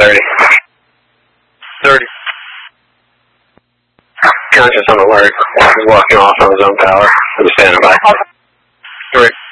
30. 30. Conscious on alert. He's walking off on his own power. I'm standing by. 3.